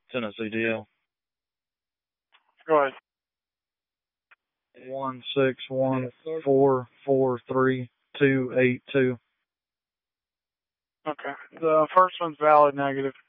Tennessee DL. Go ahead. 161443282. Okay. The first one's valid negative.